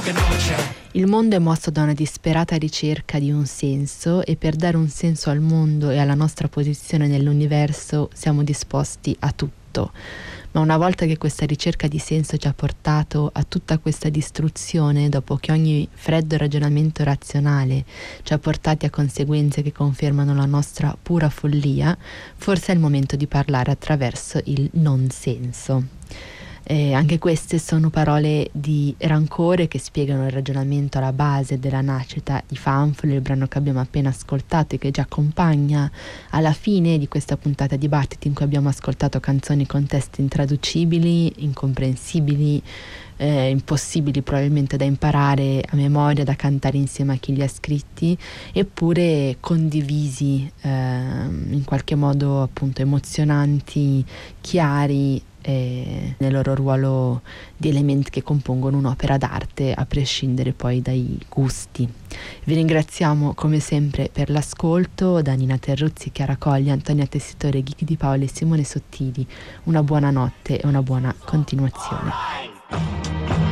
che non c'è. Il mondo è mosso da una disperata ricerca di un senso e per dare un senso al mondo e alla nostra posizione nell'universo siamo disposti a tutto. Ma una volta che questa ricerca di senso ci ha portato a tutta questa distruzione, dopo che ogni freddo ragionamento razionale ci ha portati a conseguenze che confermano la nostra pura follia, forse è il momento di parlare attraverso il non senso. Anche queste sono parole di rancore che spiegano il ragionamento alla base della nascita di Fanfolo, il brano che abbiamo appena ascoltato e che già accompagna alla fine di questa puntata di Battiti, in cui abbiamo ascoltato canzoni con testi intraducibili, incomprensibili, impossibili probabilmente da imparare a memoria, da cantare insieme a chi li ha scritti, eppure condivisi, in qualche modo appunto emozionanti, chiari, nel loro ruolo di elementi che compongono un'opera d'arte, a prescindere poi dai gusti. Vi ringraziamo come sempre per l'ascolto. Da Nina Terruzzi, Chiara Coglia, Antonia Tessitore, Ghighi Di Paolo e Simone Sottili, una buona notte e una buona continuazione.